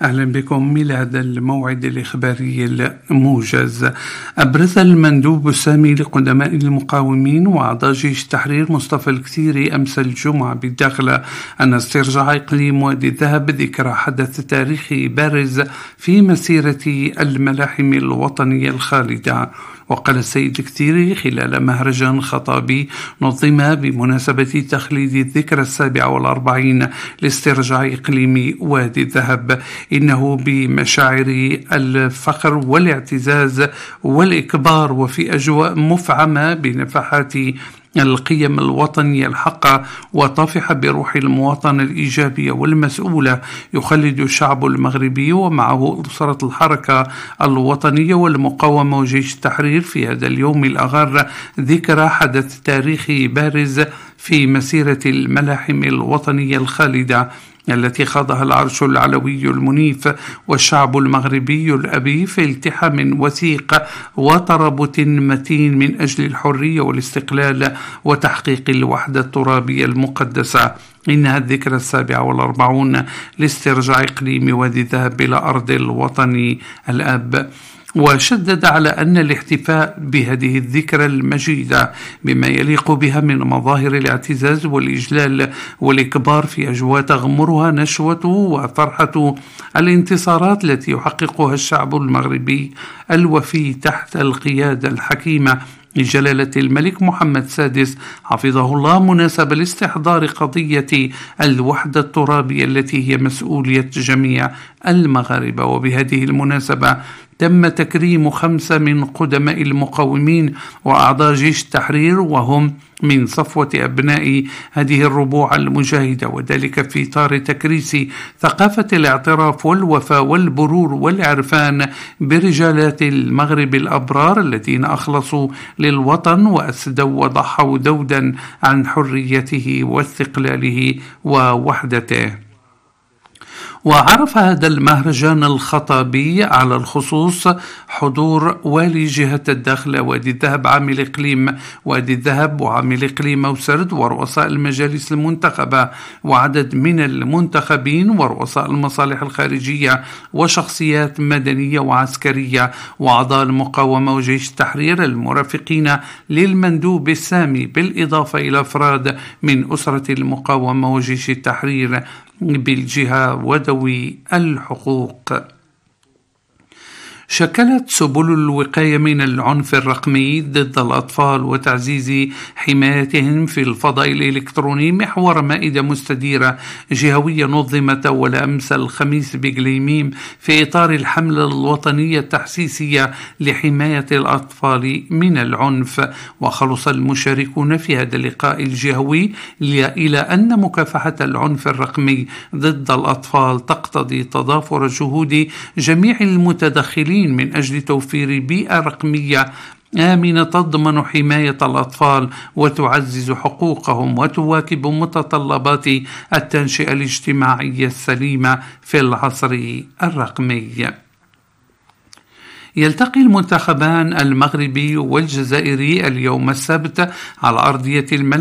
أهلا بكم إلى هذا الموعد الإخباري الموجز. أبرز المندوب السامي لقدماء المقاومين وأعضاء جيش التحرير مصطفى الكثيري أمس الجمعة بالداخلة أن استرجاع إقليم وادي الذهب ذكرى حدث تاريخي بارز في مسيرة الملاحم الوطنية الخالدة. وقال السيد الكثيري خلال مهرجان خطابي نظم بمناسبة تخليد الذكرى 47 لاسترجاع إقليم وادي الذهب: إنه بمشاعر الفخر والاعتزاز والإكبار وفي أجواء مفعمة بنفحات القيم الوطنية الحقة وطافحة بروح المواطنة الإيجابية والمسؤولة، يخلد الشعب المغربي ومعه أسرة الحركة الوطنية والمقاومة وجيش التحرير في هذا اليوم الأغر ذكرى حدث تاريخي بارز في مسيرة الملاحم الوطنية الخالدة التي خاضها العرش العلوي المنيف والشعب المغربي الأبي في التحام وثيق وترابط متين من أجل الحرية والاستقلال وتحقيق الوحدة الترابية المقدسة. إنها الذكرى 47 لاسترجاع إقليم وادي الذهب إلى أرض الوطن الأب. وشدد على أن الاحتفاء بهذه الذكرى المجيدة بما يليق بها من مظاهر الاعتزاز والإجلال والإكبار في أجواء تغمرها نشوة وفرحة الانتصارات التي يحققها الشعب المغربي الوفي تحت القيادة الحكيمة لجلالة الملك محمد السادس حفظه الله، مناسبة لاستحضار قضية الوحدة الترابية التي هي مسؤولية جميع المغاربة. وبهذه المناسبة تم تكريم 5 من قدماء المقاومين وأعضاء جيش التحرير وهم من صفوة أبناء هذه الربوع المجاهدة، وذلك في إطار تكريس ثقافة الاعتراف والوفاء والبرور والعرفان برجالات المغرب الأبرار الذين أخلصوا للوطن وأسدوا وضحوا دودا عن حريته واستقلاله ووحدته. وعرف هذا المهرجان الخطابي على الخصوص حضور والي جهة الداخلة وادي الذهب عامل إقليم وادي الذهب وعامل إقليم موسرد ورؤساء المجالس المنتخبة وعدد من المنتخبين ورؤساء المصالح الخارجية وشخصيات مدنية وعسكرية وأعضاء المقاومة وجيش التحرير المرافقين للمندوب السامي، بالإضافة إلى أفراد من أسرة المقاومة وجيش التحرير بالجهة وذوي الحقوق. شكلت سبل الوقاية من العنف الرقمي ضد الأطفال وتعزيز حمايتهم في الفضاء الإلكتروني محور مائدة مستديرة جهوية نظمت أول أمس الخميس بقليميم في إطار الحملة الوطنية التحسيسية لحماية الأطفال من العنف. وخلص المشاركون في هذا اللقاء الجهوي إلى أن مكافحة العنف الرقمي ضد الأطفال تقتضي تضافر جهود جميع المتدخلين من أجل توفير بيئة رقمية آمنة تضمن حماية الأطفال وتعزز حقوقهم وتواكب متطلبات التنشئة الاجتماعية السليمة في العصر الرقمي. يلتقي المنتخبان المغربي والجزائري اليوم السبت على أرضية